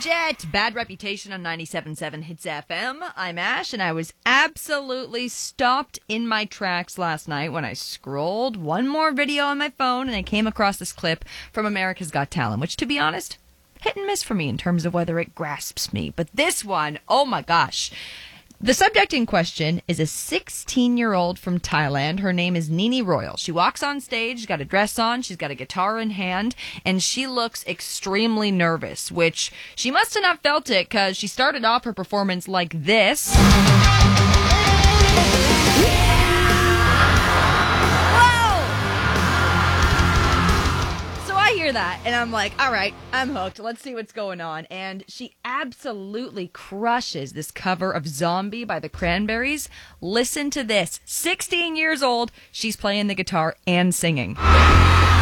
Jet, Bad Reputation on 97.7 Hits FM. I'm Ash, and I was absolutely stopped in my tracks last night when I scrolled one more video on my phone and I came across this clip from America's Got Talent, which, to be honest, hit and miss for me in terms of whether it grasps me. But this one, oh my gosh. The subject in question is a 16-year-old from Thailand. Her name is Nini Royal. She walks on stage, she's got a dress on, she's got a guitar in hand, and she looks extremely nervous, which she must have not felt it because she started off her performance like this. I hear that and I'm like, all right, I'm hooked. Let's see what's going on. And she absolutely crushes this cover of Zombie by the Cranberries. Listen to this. 16 years old. She's playing the guitar and singing.